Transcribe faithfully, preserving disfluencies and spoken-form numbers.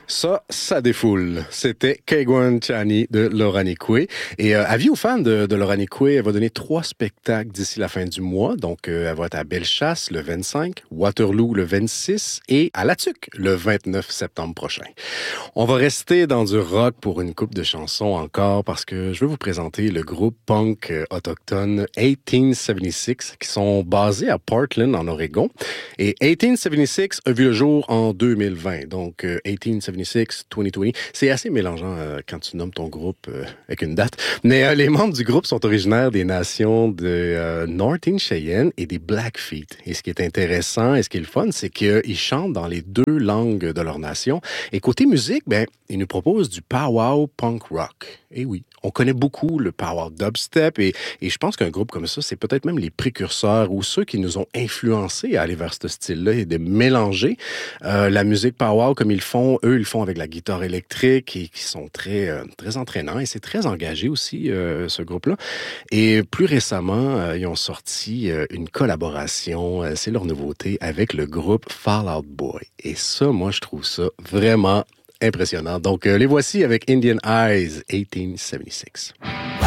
Ça, ça défoule. C'était Keigwan Chani de L'Oraniquet. Et euh, avis aux fans de, de L'Oraniquet, elle va donner trois spectacles d'ici la fin du mois. Donc, euh, elle va être à Bellechasse le vingt-cinq, Waterloo le vingt-six et à La Tuque le vingt-neuf septembre prochain. On va rester dans du rock pour une couple de chansons encore parce que je veux vous présenter le groupe punk euh, autochtone dix-huit soixante-six qui sont basés à Portland, en Oregon. Et dix-huit soixante-six a vu le jour en deux mille vingt. Donc, euh, dix-huit soixante-six, deux mille vingt. C'est assez mélangeant euh, quand tu nommes ton groupe euh, avec une date. Mais euh, les membres du groupe sont originaires des nations de euh, Northern Cheyenne et des Blackfeet. Et ce qui est intéressant et ce qui est le fun, c'est qu'ils chantent dans les deux langues de leur nation. Et côté musique, ben, ils nous proposent du powwow punk rock. Et oui, on connaît beaucoup le powwow dubstep et, et je pense qu'un groupe comme ça, c'est peut-être même les précurseurs ou ceux qui nous ont influencés à aller vers ce style-là et de mélanger euh, la musique powwow comme ils font. Eux, ils font avec la guitare électrique et qui sont très, euh, très entraînants et c'est très engagé aussi, euh, ce groupe-là. Et plus récemment, euh, ils ont sorti euh, une collaboration, euh, c'est leur nouveauté, avec le groupe Fall Out Boy. Et ça, moi, je trouve ça vraiment impressionnant. Donc, euh, les voici avec Indian Eyes, dix-huit soixante-six.